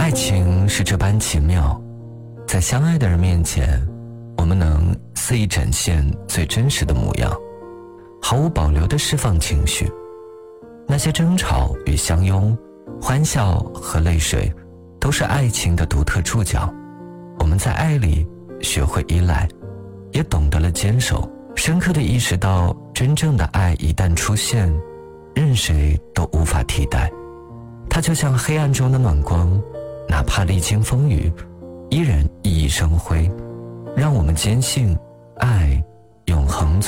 爱情是这般奇妙，在相爱的人面前，我们能肆意展现最真实的模样，毫无保留地释放情绪。那些争吵与相拥，欢笑和泪水，都是爱情的独特触角。我们在爱里学会依赖，也懂得了坚守，深刻地意识到真正的爱一旦出现，任谁都无法替代。它就像黑暗中的暖光，哪怕历经风雨，依然熠熠生辉，让我们坚信爱永恒存